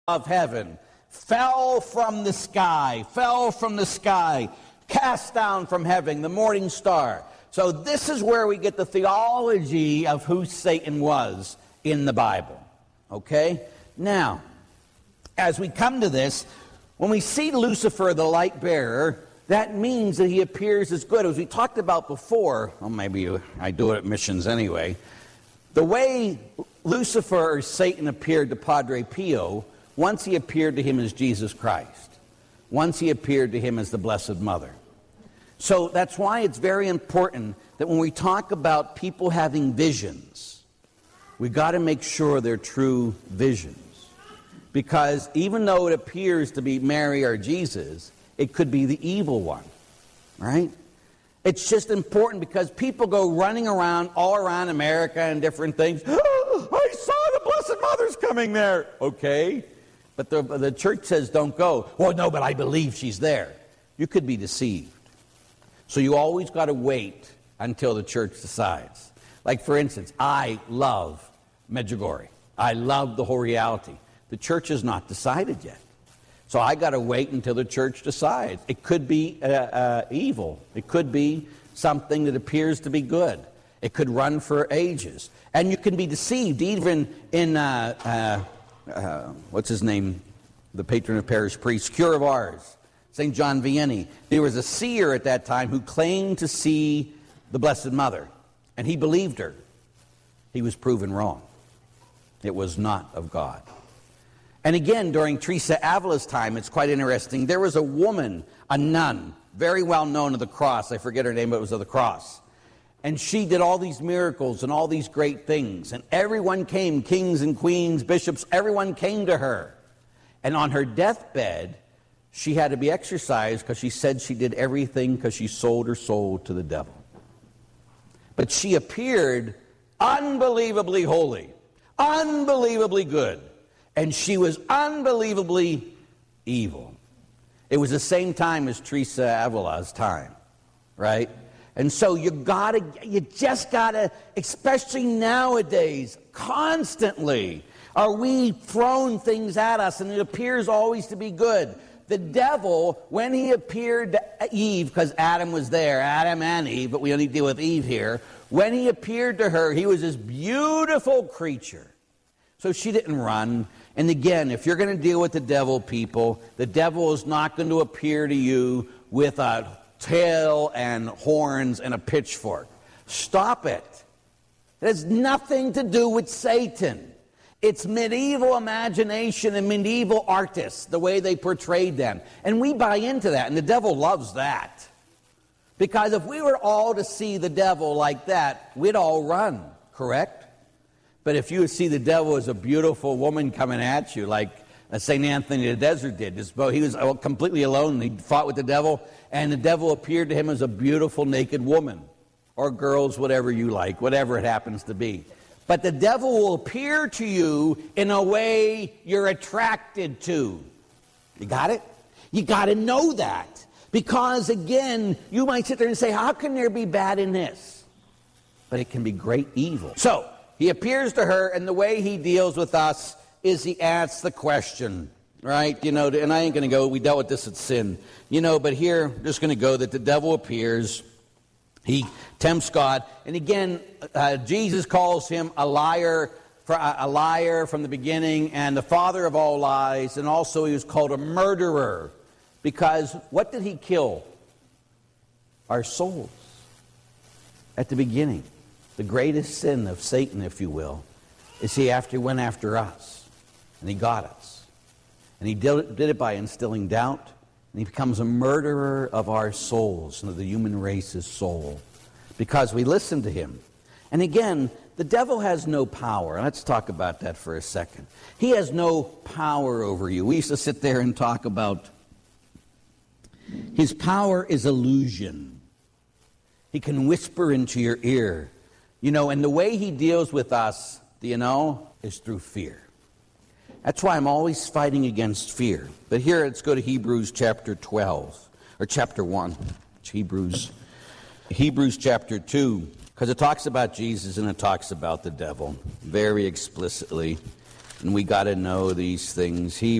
of heaven, fell from the sky, cast down from heaven, the morning star. So this is where we get the theology of who Satan was in the Bible. Okay? Now, as we come to this, when we see Lucifer, the light bearer, that means that he appears as good. As we talked about before, well, maybe I do it at missions anyway, the way Lucifer or Satan appeared to Padre Pio, once he appeared to him as Jesus Christ. Once he appeared to him as the Blessed Mother. So that's why it's very important that when we talk about people having visions, we've got to make sure they're true visions. Because even though it appears to be Mary or Jesus, it could be the evil one, right? It's just important because people go running around all around America and different things. Oh, I saw the Blessed Mother's coming there. Okay, but the church says don't go. Well, no, but I believe she's there. You could be deceived. So you always got to wait until the church decides. Like, for instance, I love Medjugorje. I love the whole reality. The church has not decided yet. So I got to wait until the church decides. It could be evil. It could be something that appears to be good. It could run for ages. And you can be deceived even in, what's his name? The patron of parish priests, Cure of Ars, St. John Vianney. There was a seer at that time who claimed to see the Blessed Mother. And he believed her. He was proven wrong. It was not of God. And again, during Teresa Avila's time, it's quite interesting. There was a woman, a nun, very well known of the cross. I forget her name, but it was of the cross. And she did all these miracles and all these great things. And everyone came, kings and queens, bishops, everyone came to her. And on her deathbed, she had to be exorcised because she said she did everything because she sold her soul to the devil. But she appeared unbelievably holy, unbelievably good. And she was unbelievably evil. It was the same time as Teresa Avila's time, right? And so you just gotta, especially nowadays, constantly are we thrown things at us, and it appears always to be good. The devil, when he appeared to Eve, because Adam was there, Adam and Eve, but we only deal with Eve here. When he appeared to her, he was this beautiful creature. So she didn't run. And again, if you're going to deal with the devil, people, the devil is not going to appear to you with a tail and horns and a pitchfork. Stop it. It has nothing to do with Satan. It's medieval imagination and medieval artists, the way they portrayed them. And we buy into that, and the devil loves that. Because if we were all to see the devil like that, we'd all run, correct? But if you would see the devil as a beautiful woman coming at you, like St. Anthony of the Desert did, he was completely alone, and he fought with the devil, and the devil appeared to him as a beautiful naked woman, or girls, whatever you like, whatever it happens to be. But the devil will appear to you in a way you're attracted to. You got it? You got to know that. Because, again, you might sit there and say, how can there be bad in this? But it can be great evil. So, he appears to her, and the way he deals with us is he asks the question, right? You know, and I ain't going to go, we dealt with this at sin. You know, but here, I'm just going to go that the devil appears. He tempts God. And again, Jesus calls him a liar from the beginning, and the father of all lies. And also he was called a murderer. Because what did he kill? Our souls. At the beginning. The greatest sin of Satan, if you will, is he went after us. And he got us. And he did it by instilling doubt. And he becomes a murderer of our souls, and of the human race's soul. Because we listen to him. And again, the devil has no power. Let's talk about that for a second. He has no power over you. We used to sit there and talk about his power is illusion. He can whisper into your ear. You know, and the way he deals with us, is through fear. That's why I'm always fighting against fear. But here, let's go to Hebrews chapter 12, or chapter 1. Hebrews chapter 2, because it talks about Jesus and it talks about the devil very explicitly. And we got to know these things. He